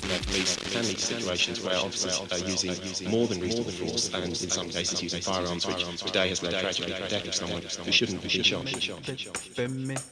that police can lead to situations where officers are using more than reasonable force and in some cases using firearms, which today has led tragically to the death of someone who shouldn't have been shot.